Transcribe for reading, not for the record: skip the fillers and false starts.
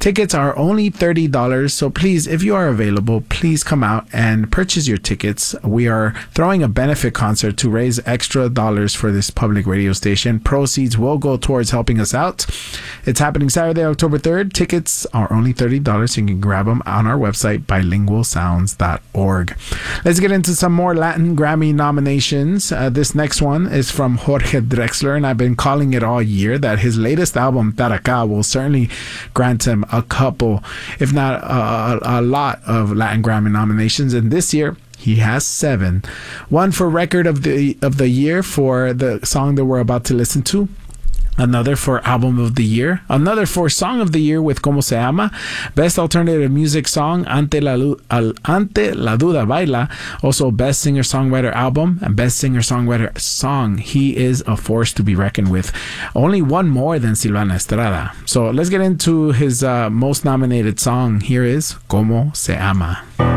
Tickets are only $30, so please, if you are available, please come out and purchase your tickets. We are throwing a benefit concert to raise extra dollars for this public radio station. Proceeds will go towards helping us out. It's happening Saturday, October 3rd. Tickets are only $30. You can grab them on our website, bilingualsounds.org. Let's get into some more Latin Grammy nominations. This next one is from Jorge Drexler, and I've been calling it all year that his latest album, Taraka, will certainly grant him a couple, if not a lot of Latin Grammy nominations. And this year, he has 7. One for Record of the Year for the song that we're about to listen to. Another for Album of the Year. Another for Song of the Year with Como Se Llama. Best Alternative Music Song, Ante la Duda Baila. Also Best Singer-Songwriter Album and Best Singer-Songwriter Song. He is a force to be reckoned with. Only one more than Silvana Estrada. So let's get into his most nominated song. Here is Como Se Llama.